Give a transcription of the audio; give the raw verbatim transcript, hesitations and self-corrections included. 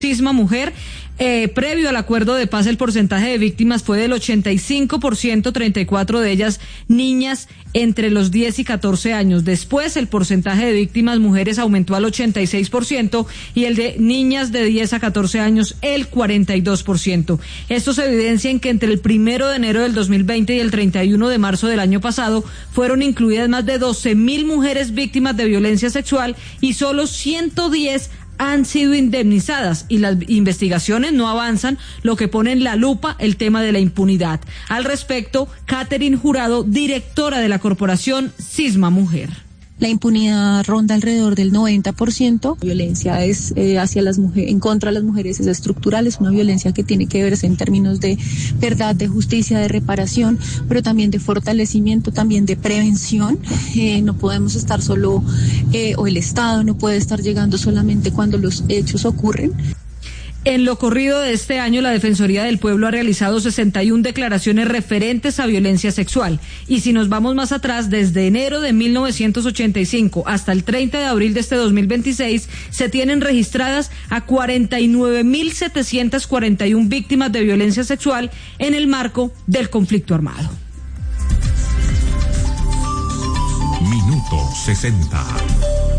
Sisma Mujer. Eh, previo al acuerdo de paz, el porcentaje de víctimas fue del ochenta y cinco por ciento, treinta y cuatro de ellas niñas entre los diez y catorce años. Después, el porcentaje de víctimas mujeres aumentó al ochenta y seis por ciento y el de niñas de diez a catorce años el cuarenta y dos por ciento. Esto se evidencia en que entre el primero de enero del dos mil veinte y el treinta y uno de marzo del año pasado fueron incluidas más de doce mil mujeres víctimas de violencia sexual y solo ciento diez han sido indemnizadas y las investigaciones no avanzan, lo que pone en la lupa el tema de la impunidad. Al respecto, Catherine Jurado, directora de la corporación Sisma Mujer. La impunidad ronda alrededor del noventa por ciento. La violencia es eh, hacia las mujeres, en contra de las mujeres es estructural, es una violencia que tiene que verse en términos de verdad, de justicia, de reparación, pero también de fortalecimiento, también de prevención. Eh, no podemos estar solo, eh, o el Estado no puede estar llegando solamente cuando los hechos ocurren. En lo corrido de este año, la Defensoría del Pueblo ha realizado sesenta y una declaraciones referentes a violencia sexual. Y si nos vamos más atrás, desde enero de mil novecientos ochenta y cinco hasta el treinta de abril de este dos mil veintiséis, se tienen registradas a cuarenta y nueve mil setecientas cuarenta y una víctimas de violencia sexual en el marco del conflicto armado. Minuto sesenta.